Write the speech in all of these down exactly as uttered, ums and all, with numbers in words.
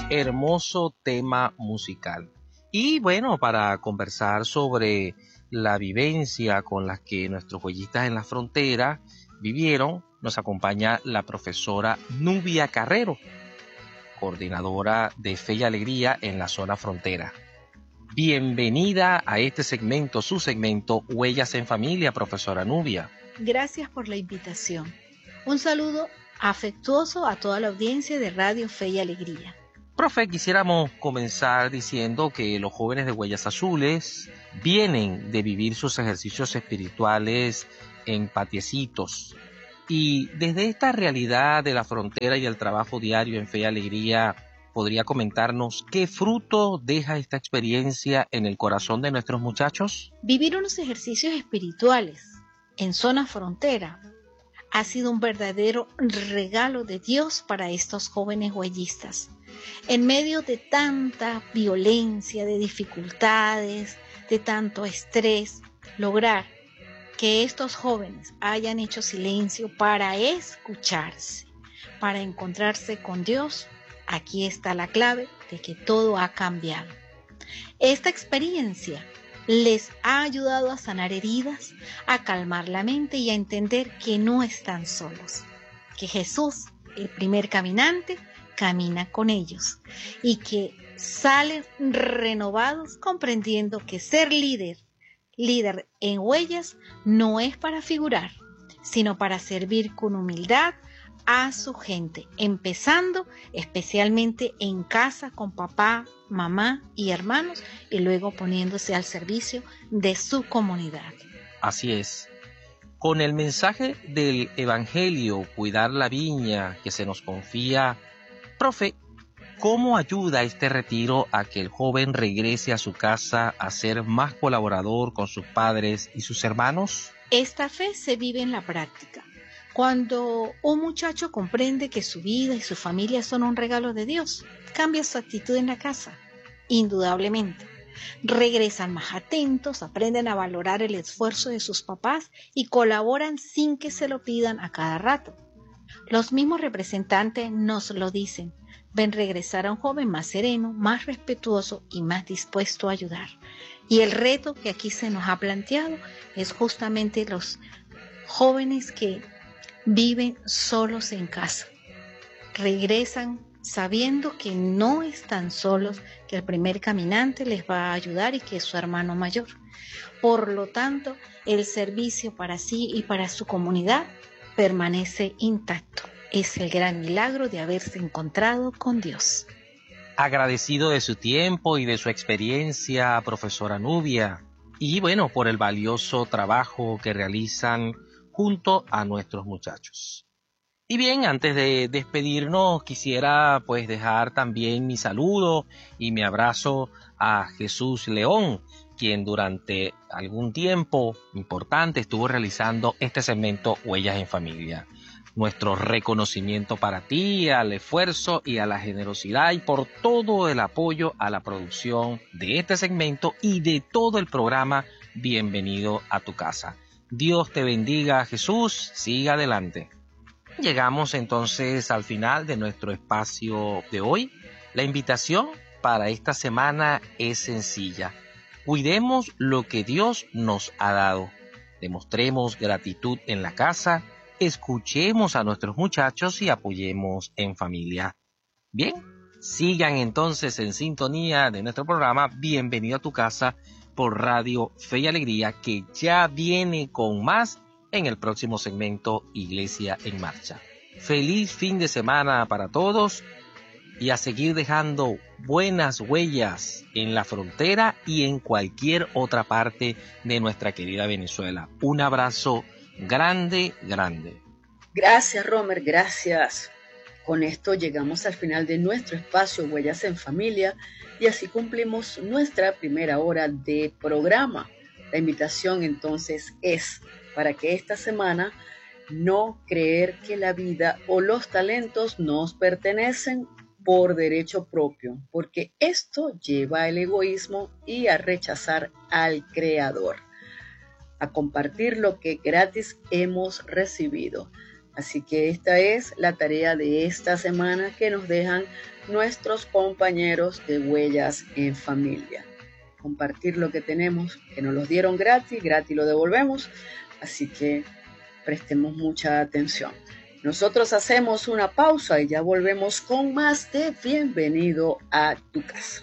Hermoso tema musical. Y bueno, para conversar sobre la vivencia con la que nuestros huellistas en la frontera vivieron, nos acompaña la profesora Nubia Carrero, coordinadora de Fe y Alegría en la zona frontera. Bienvenida a este segmento, su segmento Huellas en Familia, profesora Nubia. Gracias por la invitación. Un saludo afectuoso a toda la audiencia de Radio Fe y Alegría. Profe, quisiéramos comenzar diciendo que los jóvenes de Huellas Azules vienen de vivir sus ejercicios espirituales en patiecitos. Y desde esta realidad de la frontera y el trabajo diario en Fe y Alegría, ¿podría comentarnos qué fruto deja esta experiencia en el corazón de nuestros muchachos? Vivir unos ejercicios espirituales en zona frontera ha sido un verdadero regalo de Dios para estos jóvenes huellistas. En medio de tanta violencia, de dificultades, de tanto estrés, lograr que estos jóvenes hayan hecho silencio para escucharse, para encontrarse con Dios, aquí está la clave de que todo ha cambiado. Esta experiencia les ha ayudado a sanar heridas, a calmar la mente y a entender que no están solos, que Jesús, el primer caminante, camina con ellos y que salen renovados comprendiendo que ser líder, líder en Huellas no es para figurar, sino para servir con humildad a su gente, empezando especialmente en casa con papá, mamá y hermanos y luego poniéndose al servicio de su comunidad. Así es. Con el mensaje del Evangelio, cuidar la viña que se nos confía, profe, ¿cómo ayuda este retiro a que el joven regrese a su casa a ser más colaborador con sus padres y sus hermanos? Esta fe se vive en la práctica. Cuando un muchacho comprende que su vida y su familia son un regalo de Dios, cambia su actitud en la casa, indudablemente. Regresan más atentos, aprenden a valorar el esfuerzo de sus papás y colaboran sin que se lo pidan a cada rato. Los mismos representantes nos lo dicen. Ven regresar a un joven más sereno, más respetuoso y más dispuesto a ayudar. Y el reto que aquí se nos ha planteado es justamente los jóvenes que viven solos en casa. Regresan sabiendo que no están solos, que el primer caminante les va a ayudar y que es su hermano mayor. Por lo tanto, el servicio para sí y para su comunidad permanece intacto. Es el gran milagro de haberse encontrado con Dios. Agradecido de su tiempo y de su experiencia, profesora Nubia, y bueno, por el valioso trabajo que realizan junto a nuestros muchachos. Y bien, antes de despedirnos, quisiera pues dejar también mi saludo y mi abrazo a Jesús León, quien durante algún tiempo importante estuvo realizando este segmento Huellas en Familia. Nuestro reconocimiento para ti, al esfuerzo y a la generosidad y por todo el apoyo a la producción de este segmento y de todo el programa Bienvenido a tu casa. Dios te bendiga, Jesús, siga adelante. Llegamos entonces al final de nuestro espacio de hoy. La invitación para esta semana es sencilla. Cuidemos lo que Dios nos ha dado. Demostremos gratitud en la casa, escuchemos a nuestros muchachos y apoyemos en familia. Bien, sigan entonces en sintonía de nuestro programa Bienvenido a tu casa por Radio Fe y Alegría, que ya viene con más en el próximo segmento Iglesia en Marcha. Feliz fin de semana para todos y a seguir dejando buenas huellas en la frontera y en cualquier otra parte de nuestra querida Venezuela. Un abrazo grande, grande. Gracias, Romer, gracias. Con esto llegamos al final de nuestro espacio Huellas en Familia y así cumplimos nuestra primera hora de programa. La invitación entonces es para que esta semana no creer que la vida o los talentos nos pertenecen por derecho propio, porque esto lleva al egoísmo y a rechazar al Creador, a compartir lo que gratis hemos recibido. Así que esta es la tarea de esta semana que nos dejan nuestros compañeros de Huellas en Familia. Compartir lo que tenemos, que nos lo dieron gratis, gratis lo devolvemos, así que prestemos mucha atención. Nosotros hacemos una pausa y ya volvemos con más de Bienvenido a tu casa.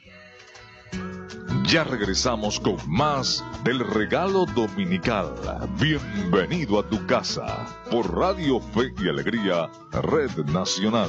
Ya regresamos con más del regalo dominical. Bienvenido a tu casa por Radio Fe y Alegría, Red Nacional.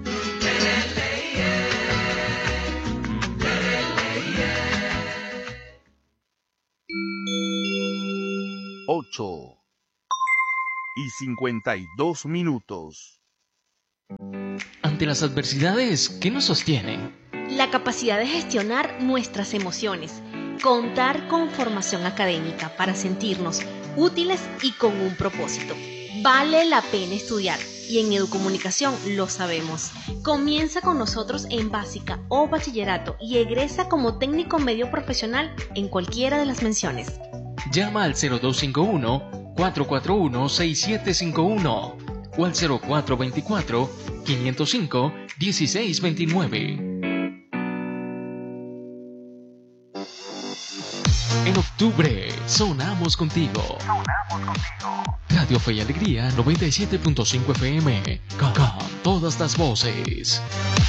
Ocho y cincuenta y dos minutos. Ante las adversidades, ¿qué nos sostiene? La capacidad de gestionar nuestras emociones, contar con formación académica para sentirnos útiles y con un propósito. Vale la pena estudiar y en Educomunicación lo sabemos. Comienza con nosotros en básica o bachillerato y egresa como técnico medio profesional en cualquiera de las menciones. Llama al cero dos cinco uno, cuatro cuatro uno, seis siete cinco uno o al cero cuatro dos cuatro, cinco cero cinco, uno seis dos nueve. En octubre, sonamos contigo. Sonamos contigo. Radio Fe y Alegría noventa y siete punto cinco F M. Con, con todas las voces.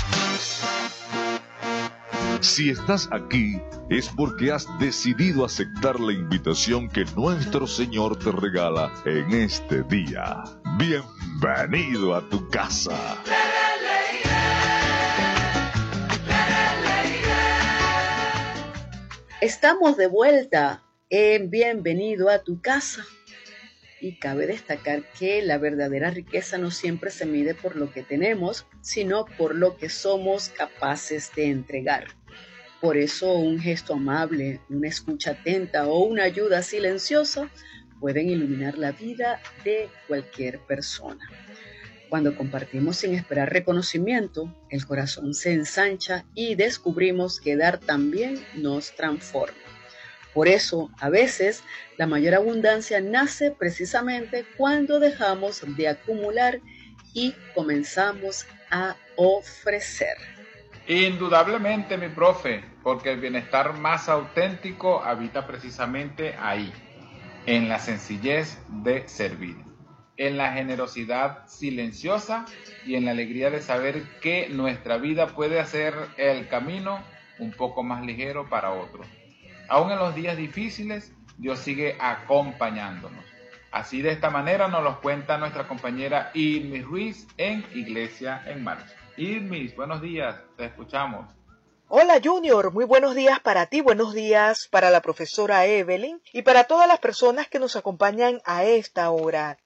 Si estás aquí, es porque has decidido aceptar la invitación que nuestro Señor te regala en este día. Bienvenido a tu casa. Estamos de vuelta en Bienvenido a tu casa. Y cabe destacar que la verdadera riqueza no siempre se mide por lo que tenemos, sino por lo que somos capaces de entregar. Por eso un gesto amable, una escucha atenta o una ayuda silenciosa pueden iluminar la vida de cualquier persona. Cuando compartimos sin esperar reconocimiento, el corazón se ensancha y descubrimos que dar también nos transforma. Por eso, a veces, la mayor abundancia nace precisamente cuando dejamos de acumular y comenzamos a ofrecer. Indudablemente, mi profe, porque el bienestar más auténtico habita precisamente ahí, en la sencillez de servir, en la generosidad silenciosa y en la alegría de saber que nuestra vida puede hacer el camino un poco más ligero para otros. Aún en los días difíciles, Dios sigue acompañándonos. Así, de esta manera, nos lo cuenta nuestra compañera Irmis Ruiz en Iglesia en Marcha. Irmis, buenos días, te escuchamos. Hola Junior, muy buenos días para ti, buenos días para la profesora Evelyn y para todas las personas que nos acompañan a esta hora.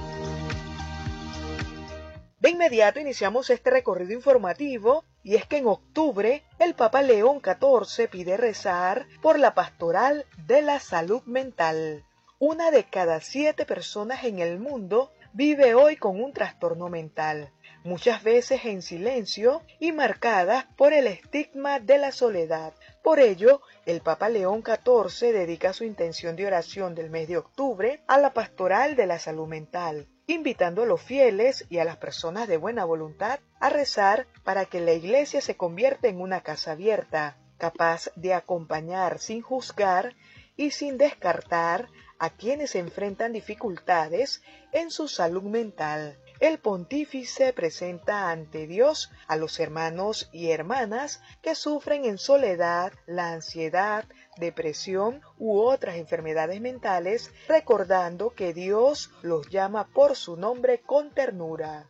De inmediato iniciamos este recorrido informativo y es que en octubre el Papa León catorce pide rezar por la pastoral de la salud mental. Una de cada siete personas en el mundo vive hoy con un trastorno mental, muchas veces en silencio y marcadas por el estigma de la soledad. Por ello, el Papa León catorce dedica su intención de oración del mes de octubre a la pastoral de la salud mental, invitando a los fieles y a las personas de buena voluntad a rezar para que la iglesia se convierta en una casa abierta, capaz de acompañar sin juzgar y sin descartar a quienes enfrentan dificultades en su salud mental. El pontífice presenta ante Dios a los hermanos y hermanas que sufren en soledad la ansiedad, depresión u otras enfermedades mentales, recordando que Dios los llama por su nombre con ternura.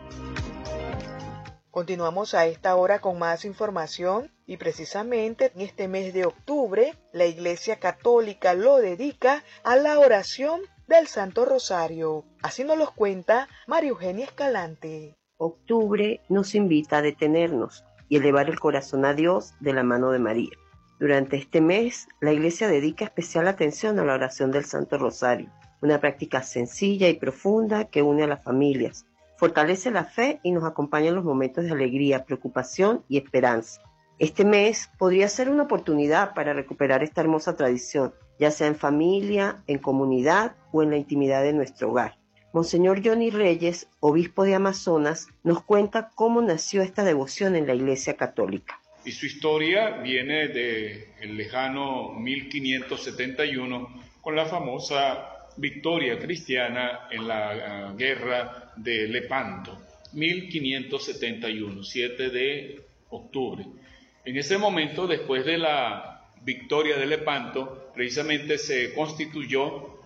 Continuamos a esta hora con más información y precisamente en este mes de octubre la Iglesia Católica lo dedica a la oración del Santo Rosario. Así nos lo cuenta María Eugenia Escalante. Octubre nos invita a detenernos y elevar el corazón a Dios de la mano de María. Durante este mes, la Iglesia dedica especial atención a la oración del Santo Rosario, una práctica sencilla y profunda que une a las familias, fortalece la fe y nos acompaña en los momentos de alegría, preocupación y esperanza. Este mes podría ser una oportunidad para recuperar esta hermosa tradición, ya sea en familia, en comunidad o en la intimidad de nuestro hogar. Monseñor Johnny Reyes, obispo de Amazonas, nos cuenta cómo nació esta devoción en la Iglesia Católica. Y su historia viene del lejano mil quinientos setenta y uno, con la famosa victoria cristiana en la uh, guerra de Lepanto, mil quinientos setenta y uno, siete de octubre. En ese momento, después de la victoria de Lepanto, precisamente se constituyó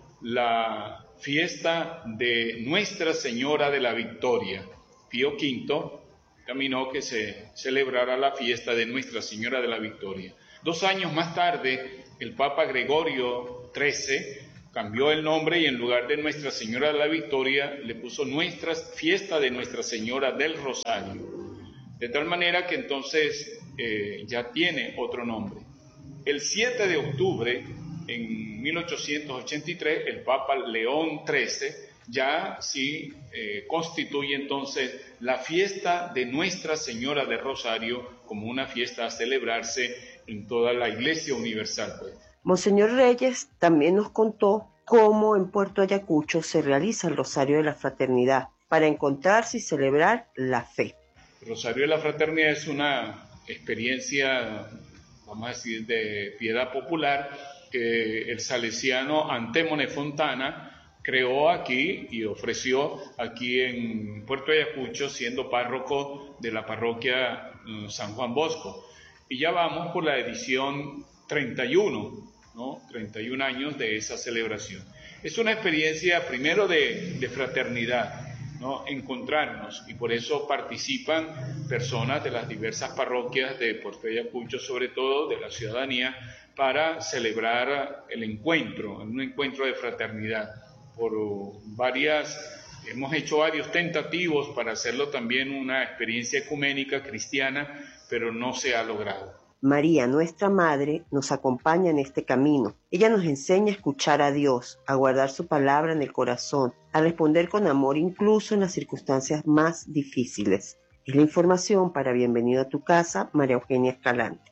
la fiesta de Nuestra Señora de la Victoria. Pío quinto caminó que se celebrara la fiesta de Nuestra Señora de la Victoria. Dos años más tarde, el Papa Gregorio trece cambió el nombre y en lugar de Nuestra Señora de la Victoria le puso nuestra fiesta de Nuestra Señora del Rosario. De tal manera que entonces eh, ya tiene otro nombre. El siete de octubre, en mil ochocientos ochenta y tres, el Papa León trece ya sí eh, constituye entonces la fiesta de Nuestra Señora del Rosario como una fiesta a celebrarse en toda la Iglesia Universal, pues. Monseñor Reyes también nos contó cómo en Puerto Ayacucho se realiza el Rosario de la Fraternidad para encontrarse y celebrar la fe. El Rosario de la Fraternidad es una experiencia, vamos a decir, de piedad popular que el salesiano Antémone Fontana creó aquí y ofreció aquí en Puerto Ayacucho, siendo párroco de la parroquia San Juan Bosco. Y ya vamos por la edición treinta y uno, ¿no? treinta y un años de esa celebración. Es una experiencia primero de, de fraternidad, ¿no? Encontrarnos, y por eso participan personas de las diversas parroquias de Puerto Ayacucho, sobre todo de la ciudadanía, para celebrar el encuentro, un encuentro de fraternidad. Por varias, hemos hecho varios tentativos para hacerlo también una experiencia ecuménica cristiana, pero no se ha logrado. María, nuestra Madre, nos acompaña en este camino. Ella nos enseña a escuchar a Dios, a guardar su palabra en el corazón, a responder con amor incluso en las circunstancias más difíciles. Es la información para Bienvenido a tu Casa, María Eugenia Escalante.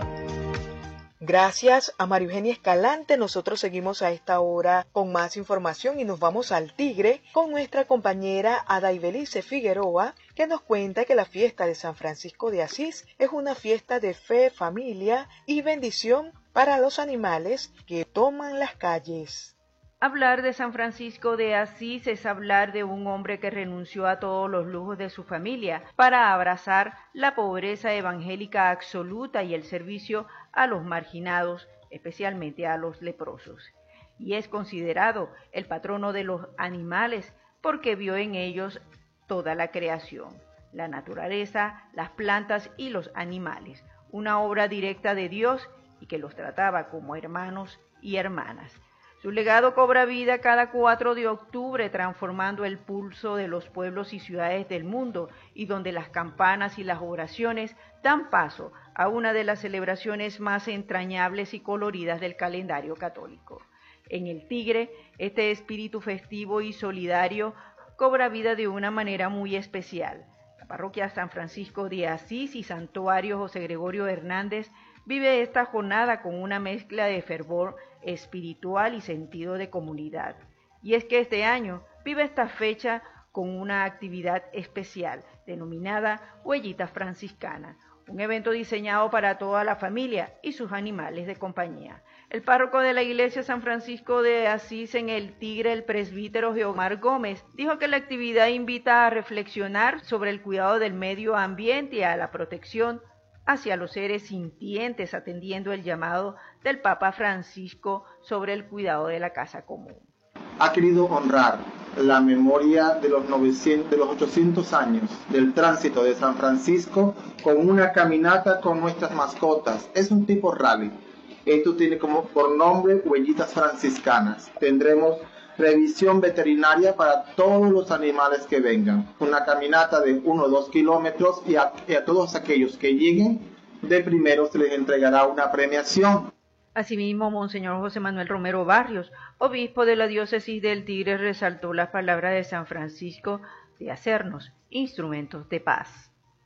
Gracias a María Eugenia Escalante. Nosotros seguimos a esta hora con más información y nos vamos al Tigre con nuestra compañera Adaibelice Figueroa, que nos cuenta que la fiesta de San Francisco de Asís es una fiesta de fe, familia y bendición para los animales que toman las calles. Hablar de San Francisco de Asís es hablar de un hombre que renunció a todos los lujos de su familia para abrazar la pobreza evangélica absoluta y el servicio a los marginados, especialmente a los leprosos. Y es considerado el patrono de los animales porque vio en ellos toda la creación, la naturaleza, las plantas y los animales, una obra directa de Dios y que los trataba como hermanos y hermanas. Su legado cobra vida cada cuatro de octubre, transformando el pulso de los pueblos y ciudades del mundo, y donde las campanas y las oraciones dan paso a una de las celebraciones más entrañables y coloridas del calendario católico. En el Tigre, este espíritu festivo y solidario cobra vida de una manera muy especial. La parroquia San Francisco de Asís y Santuario José Gregorio Hernández vive esta jornada con una mezcla de fervor espiritual y sentido de comunidad. Y es que este año vive esta fecha con una actividad especial denominada Huellita Franciscana, un evento diseñado para toda la familia y sus animales de compañía. El párroco de la iglesia San Francisco de Asís en el Tigre, el presbítero Geomar Gómez, dijo que la actividad invita a reflexionar sobre el cuidado del medio ambiente y a la protección hacia los seres sintientes, atendiendo el llamado del Papa Francisco sobre el cuidado de la casa común. Ha querido honrar la memoria de los, novecientos, de los ochocientos años del tránsito de San Francisco con una caminata con nuestras mascotas. Es un tipo rally. Esto tiene como por nombre Huellitas Franciscanas. Tendremos revisión veterinaria para todos los animales que vengan. Una caminata de uno o dos kilómetros y a, y a todos aquellos que lleguen de primero se les entregará una premiación. Asimismo, Monseñor José Manuel Romero Barrios, obispo de la diócesis del Tigre, resaltó las palabras de San Francisco de hacernos instrumentos de paz.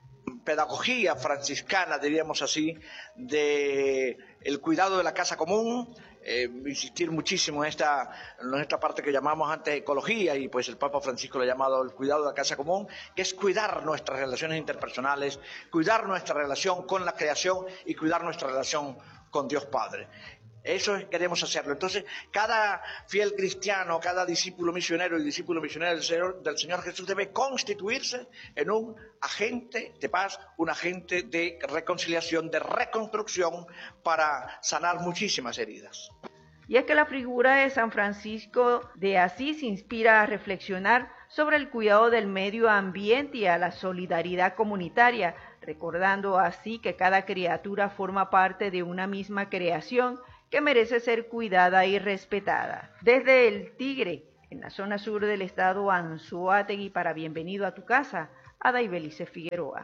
pedagogía franciscana, diríamos así, de el cuidado de la casa común. Eh, insistir muchísimo en esta, en esta parte que llamamos antes ecología, y pues el Papa Francisco lo ha llamado el cuidado de la casa común, que es cuidar nuestras relaciones interpersonales, cuidar nuestra relación con la creación y cuidar nuestra relación con Dios Padre. Eso es, queremos hacerlo. Entonces, cada fiel cristiano, cada discípulo misionero y discípulo misionero del Señor, del Señor Jesús debe constituirse en un agente de paz, un agente de reconciliación, de reconstrucción, para sanar muchísimas heridas. Y es que la figura de San Francisco de Asís inspira a reflexionar sobre el cuidado del medio ambiente y a la solidaridad comunitaria, recordando así que cada criatura forma parte de una misma creación que merece ser cuidada y respetada. Desde El Tigre, en la zona sur del estado Anzoátegui, para Bienvenido a tu Casa, Adaibelice Figueroa.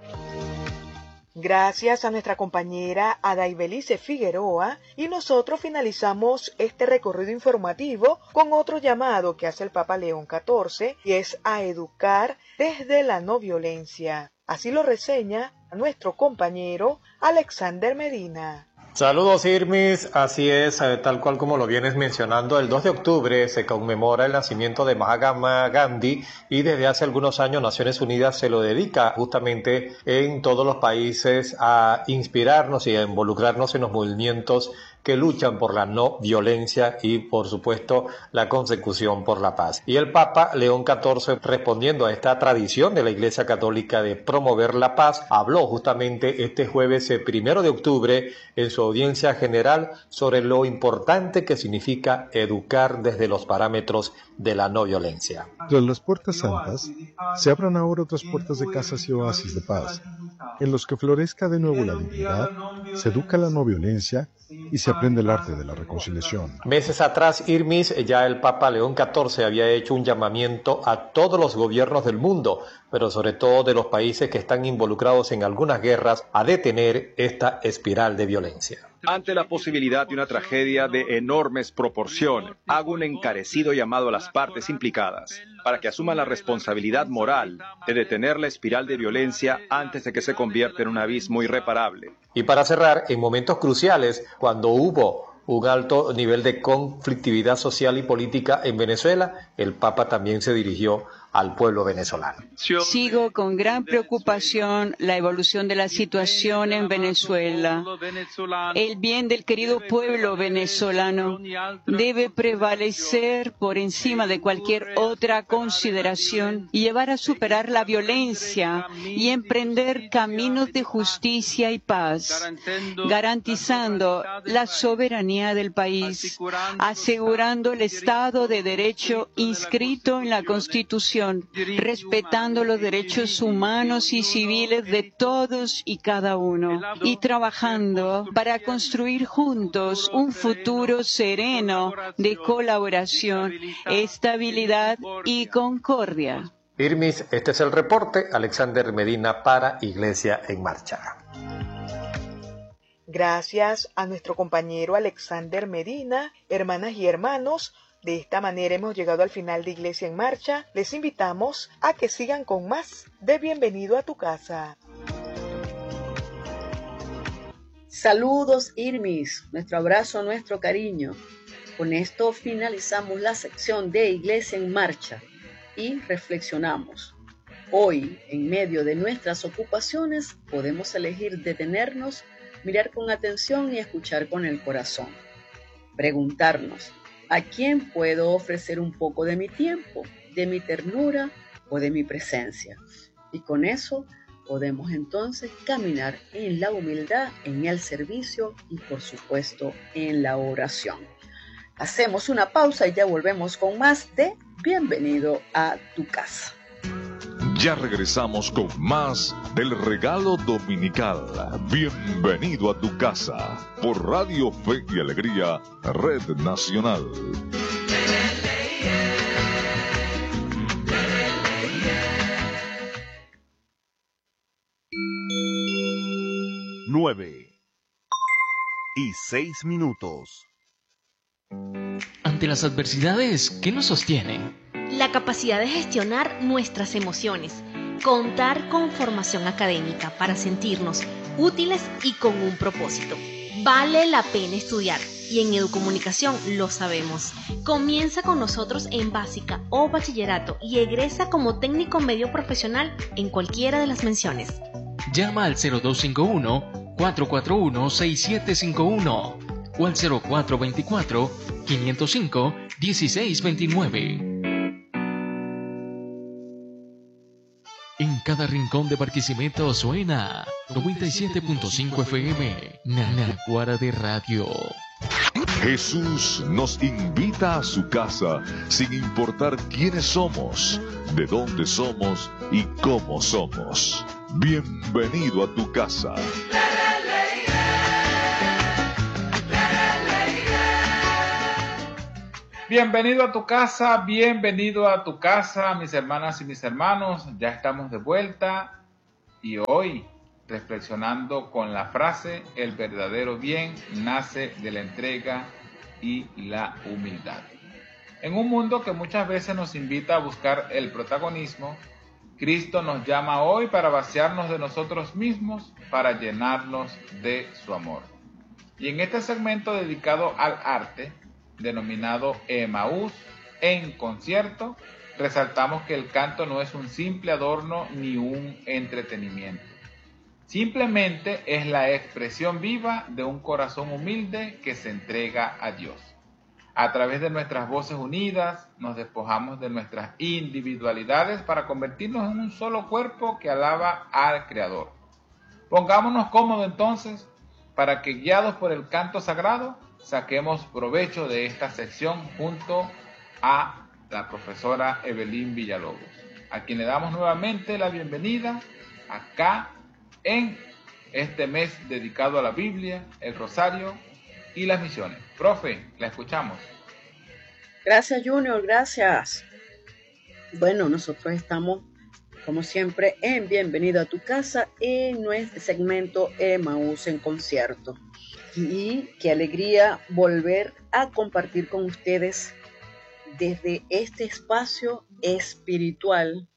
Gracias a nuestra compañera Adaibelice Figueroa, y nosotros finalizamos este recorrido informativo con otro llamado que hace el Papa León catorce, y es a educar desde la no violencia. Así lo reseña nuestro compañero Alexander Medina. Saludos Irmis, así es, tal cual como lo vienes mencionando, el dos de octubre se conmemora el nacimiento de Mahatma Gandhi, y desde hace algunos años Naciones Unidas se lo dedica justamente en todos los países a inspirarnos y a involucrarnos en los movimientos que luchan por la no violencia y, por supuesto, la consecución por la paz. Y el Papa León catorce, respondiendo a esta tradición de la Iglesia Católica de promover la paz, habló justamente este jueves primero de octubre en su audiencia general sobre lo importante que significa educar desde los parámetros de la no violencia. Tras las puertas santas, se abran ahora otras puertas de casas y oasis de paz, en los que florezca de nuevo la dignidad, se educa la no violencia y se aprende el arte de la reconciliación. Meses atrás, Irmis, ya el Papa León catorce había hecho un llamamiento a todos los gobiernos del mundo, pero sobre todo de los países que están involucrados en algunas guerras, a detener esta espiral de violencia. Ante la posibilidad de una tragedia de enormes proporciones, hago un encarecido llamado a las partes implicadas para que asuman la responsabilidad moral de detener la espiral de violencia antes de que se convierta en un abismo irreparable. Y para cerrar, en momentos cruciales, cuando hubo un alto nivel de conflictividad social y política en Venezuela, el Papa también se dirigió al pueblo venezolano. Sigo con gran preocupación la evolución de la situación en Venezuela. El bien del querido pueblo venezolano debe prevalecer por encima de cualquier otra consideración y llevar a superar la violencia y emprender caminos de justicia y paz, garantizando la soberanía del país, asegurando el Estado de Derecho inscrito en la Constitución, respetando los derechos humanos y civiles de todos y cada uno, y trabajando para construir juntos un futuro sereno de colaboración, estabilidad y concordia. Irmis, este es el reporte. Alexander Medina para Iglesia en Marcha. Gracias a nuestro compañero Alexander Medina. Hermanas y hermanos, de esta manera hemos llegado al final de Iglesia en Marcha. Les invitamos a que sigan con más de Bienvenido a tu Casa. Saludos Irmis, nuestro abrazo, nuestro cariño. Con esto finalizamos la sección de Iglesia en Marcha y reflexionamos. Hoy, en medio de nuestras ocupaciones, podemos elegir detenernos, mirar con atención y escuchar con el corazón. Preguntarnos, ¿a quién puedo ofrecer un poco de mi tiempo, de mi ternura o de mi presencia? Y con eso podemos entonces caminar en la humildad, en el servicio y por supuesto en la oración. Hacemos una pausa y ya volvemos con más de Bienvenido a tu Casa. Ya regresamos con más del regalo dominical. Bienvenido a tu casa por Radio Fe y Alegría, Red Nacional. Nueve y seis minutos. Ante las adversidades, ¿qué nos sostiene? La capacidad de gestionar nuestras emociones, Contar con formación académica para sentirnos útiles y con un propósito. Vale la pena estudiar y en Educomunicación lo sabemos. Comienza con nosotros en básica o bachillerato y egresa como técnico medio profesional en cualquiera de las menciones. Llama al cero dos cinco uno, cuatro cuatro uno, seis siete cinco uno o al cero cuatro dos cuatro, cinco cero cinco, uno seis dos nueve. En cada rincón de Barquisimeto suena noventa y siete punto cinco F M, Naguará de Radio. Jesús nos invita a su casa sin importar quiénes somos, de dónde somos y cómo somos. Bienvenido a tu casa. Bienvenido a tu casa, bienvenido a tu casa, mis hermanas y mis hermanos. Ya estamos de vuelta y hoy reflexionando con la frase: el verdadero bien nace de la entrega y la humildad. En un mundo que muchas veces nos invita a buscar el protagonismo, Cristo nos llama hoy para vaciarnos de nosotros mismos, para llenarnos de su amor. Y en este segmento dedicado al arte, denominado Emaús en concierto, resaltamos que el canto no es un simple adorno ni un entretenimiento. Simplemente es la expresión viva de un corazón humilde que se entrega a Dios. A través de nuestras voces unidas, nos despojamos de nuestras individualidades para convertirnos en un solo cuerpo que alaba al Creador. Pongámonos cómodos entonces, para que guiados por el canto sagrado, saquemos provecho de esta sección junto a la profesora Evelyn Villalobos, a quien le damos nuevamente la bienvenida acá en este mes dedicado a la Biblia, el Rosario y las misiones. Profe, la escuchamos. Gracias, Junior, gracias. Bueno, nosotros estamos, como siempre, en Bienvenido a tu casa, en nuestro segmento Emaús en concierto. Y qué alegría volver a compartir con ustedes desde este espacio espiritual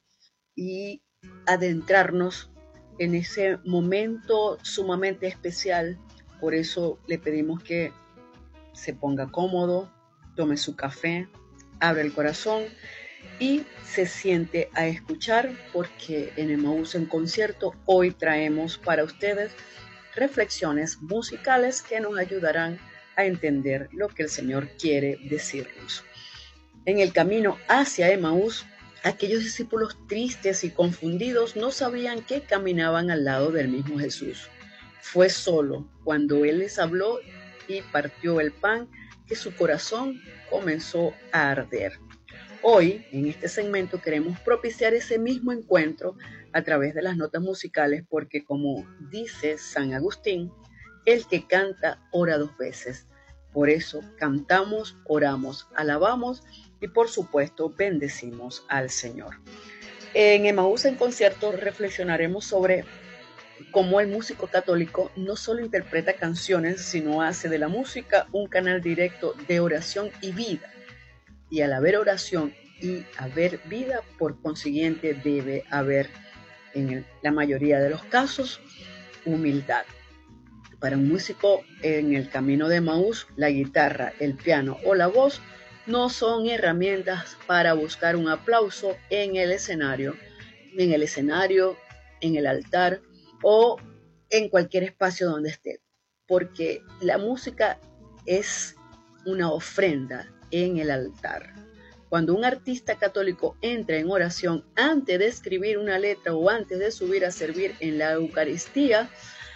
y adentrarnos en ese momento sumamente especial. Por eso le pedimos que se ponga cómodo, tome su café, abra el corazón y se siente a escuchar, porque en Emaús en concierto hoy traemos para ustedes reflexiones musicales que nos ayudarán a entender lo que el Señor quiere decirnos. En el camino hacia Emaús, aquellos discípulos tristes y confundidos no sabían que caminaban al lado del mismo Jesús. Fue solo cuando Él les habló y partió el pan que su corazón comenzó a arder. Hoy, en este segmento, queremos propiciar ese mismo encuentro a través de las notas musicales, porque como dice San Agustín, el que canta ora dos veces. Por eso cantamos, oramos, alabamos y por supuesto bendecimos al Señor. En Emaús en concierto reflexionaremos sobre cómo el músico católico no solo interpreta canciones, sino hace de la música un canal directo de oración y vida. Y al haber oración y haber vida, por consiguiente debe haber, en el, la mayoría de los casos, humildad. Para un músico en el camino de Emaús, la guitarra, el piano o la voz no son herramientas para buscar un aplauso en el escenario, en el escenario, en el altar o en cualquier espacio donde esté, porque la música es una ofrenda en el altar. Cuando un artista católico entra en oración antes de escribir una letra o antes de subir a servir en la Eucaristía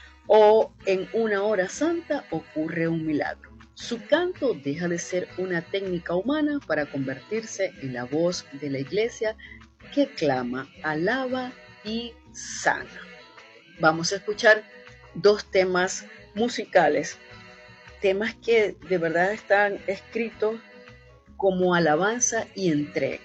o en una hora santa, ocurre un milagro. Su canto deja de ser una técnica humana para convertirse en la voz de la iglesia que clama, alaba y sana. Vamos a escuchar dos temas musicales, temas que de verdad están escritos como alabanza y entrega.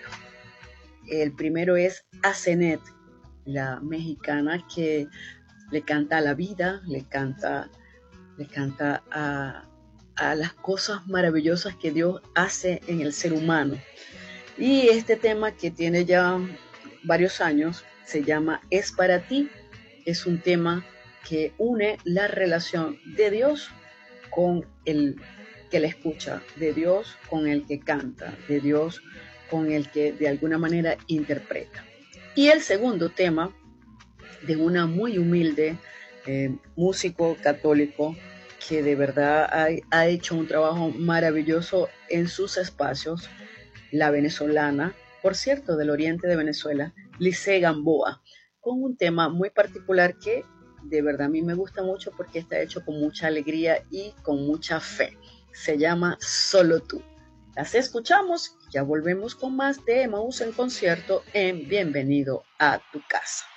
El primero es Asenet, la mexicana que le canta a la vida, le canta, le canta a, a las cosas maravillosas que Dios hace en el ser humano. Y este tema, que tiene ya varios años, se llama Es para ti. Es un tema que une la relación de Dios con el que la escucha, de Dios con el que canta, de Dios con el que de alguna manera interpreta. Y el segundo tema, de una muy humilde eh, músico católico que de verdad ha, ha hecho un trabajo maravilloso en sus espacios, la venezolana, por cierto, del oriente de Venezuela, Lice Gamboa, con un tema muy particular que de verdad a mí me gusta mucho porque está hecho con mucha alegría y con mucha fe. Se llama Solo tú. Las escuchamos y ya volvemos con más de Emaús en concierto en Bienvenido a tu casa.